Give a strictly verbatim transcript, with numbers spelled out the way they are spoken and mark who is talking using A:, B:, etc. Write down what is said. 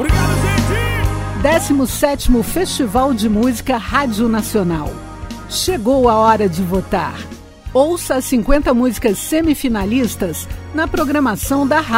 A: Obrigado, gente!
B: décimo sétimo Festival de Música Rádio Nacional. Chegou a hora de votar. Ouça as cinquenta músicas semifinalistas na programação da Rádio.